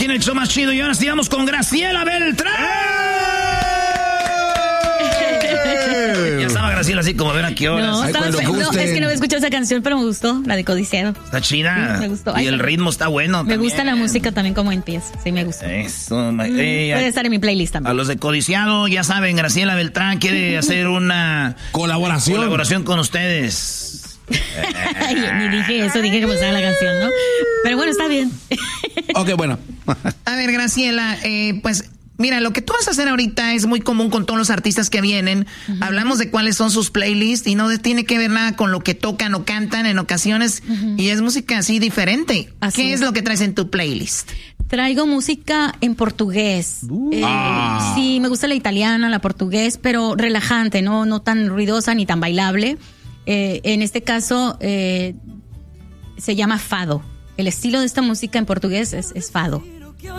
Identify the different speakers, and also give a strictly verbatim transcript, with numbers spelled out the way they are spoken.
Speaker 1: aquí en el show más chido. Y ahora sí vamos con Graciela Beltrán. Ya estaba Graciela así como, a ver a qué horas.
Speaker 2: No,
Speaker 1: Ay,
Speaker 2: estaba, no, es que no he escuchado esa canción, pero me gustó, la de Codiciado.
Speaker 1: Está chida.
Speaker 2: Sí, me gustó.
Speaker 1: Y
Speaker 2: Ay,
Speaker 1: el ritmo está bueno.
Speaker 2: Me
Speaker 1: también.
Speaker 2: gusta la música también como empieza. Sí, me gusta.
Speaker 1: Eso,
Speaker 2: mm,
Speaker 1: eh,
Speaker 2: puede estar en mi playlist también.
Speaker 1: A los de Codiciado, ya saben, Graciela Beltrán quiere hacer una
Speaker 3: colaboración.
Speaker 1: Colaboración con ustedes.
Speaker 2: Ay, ni dije eso, dije que me gustaba la canción, ¿no? Pero bueno, está bien.
Speaker 3: Ok, bueno.
Speaker 1: A ver, Graciela, eh, pues mira, lo que tú vas a hacer ahorita es muy común con todos los artistas que vienen. Uh-huh. Hablamos de cuáles son sus playlists y no tiene que ver nada con lo que tocan o cantan en ocasiones. Uh-huh. Y es música así diferente. Así ¿Qué es. es lo que traes en tu playlist?
Speaker 2: Traigo música en portugués. Uh, eh, ah. Sí, me gusta la italiana, la portugués, pero relajante, no, no tan ruidosa ni tan bailable. Eh, en este caso eh, se llama fado. El estilo de esta música en portugués es, es fado.